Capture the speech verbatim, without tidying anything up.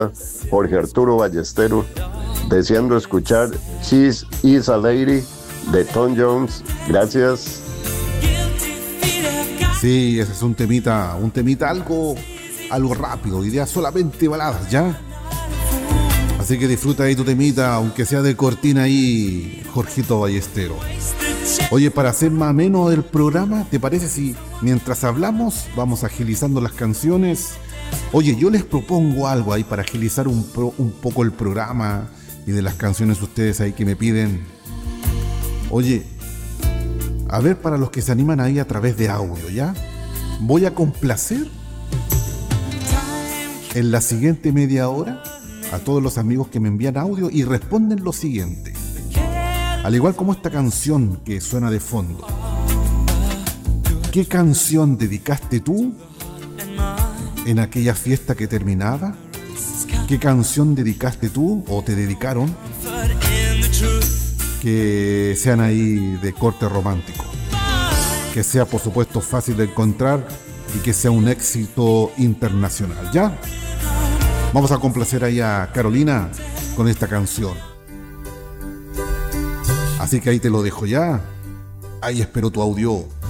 Jorge Arturo Ballesteros, deseando escuchar She's Is a Lady de Tom Jones. Gracias. Sí, ese es un temita, un temita algo, algo rápido, idea solamente baladas, ¿ya? Así que disfruta ahí tu temita, aunque sea de cortina ahí, Jorgito Ballestero. Oye, para hacer más ameno el programa, ¿te parece si mientras hablamos vamos agilizando las canciones? Oye, yo les propongo algo ahí para agilizar un, pro, un poco el programa y de las canciones ustedes ahí que me piden. Oye, a ver, para los que se animan ahí a través de audio, ¿ya? Voy a complacer en la siguiente media hora a todos los amigos que me envían audio y responden lo siguiente. Al igual como esta canción que suena de fondo. ¿Qué canción dedicaste tú en aquella fiesta que terminaba? ¿Qué canción dedicaste tú o te dedicaron que sean ahí de corte romántico? Que sea, por supuesto, fácil de encontrar y que sea un éxito internacional, ¿ya? Vamos a complacer ahí a Carolina con esta canción. Así que ahí te lo dejo ya. Ahí espero tu audio.